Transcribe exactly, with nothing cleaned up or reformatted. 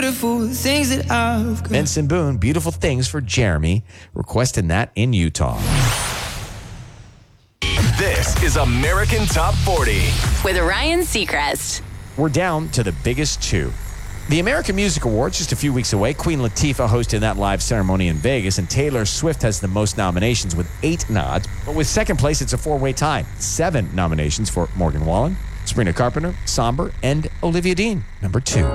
Beautiful things that I've got. Benson Boone, Beautiful Things for Jeremy, requesting that in Utah. This is American Top forty with Ryan Seacrest. We're down to the biggest two. The American Music Awards just a few weeks away. Queen Latifah hosted that live ceremony in Vegas, and Taylor Swift has the most nominations with eight nods. But with second place, it's a four-way tie. Seven nominations for Morgan Wallen, Sabrina Carpenter, Somber, and Olivia Dean, number two.